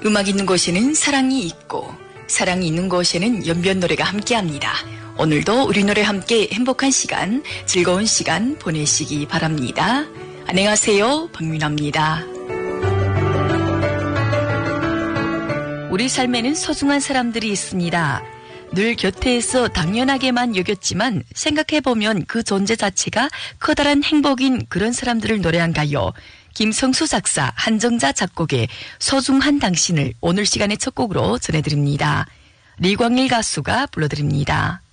음악 있는 곳에는 사랑이 있고 사랑이 있는 곳에는 연변 노래가 함께합니다. 오늘도 우리 노래 함께 행복한 시간, 즐거운 시간 보내시기 바랍니다. 안녕하세요, 박민아입니다. 우리 삶에는 소중한 사람들이 있습니다. 늘 곁에서 당연하게만 여겼지만 생각해보면 그 존재 자체가 커다란 행복인 그런 사람들을 노래한 가요. 김성수 작사, 한정자 작곡의 소중한 당신을 오늘 시간의 첫 곡으로 전해드립니다. 리광일 가수가 불러드립니다.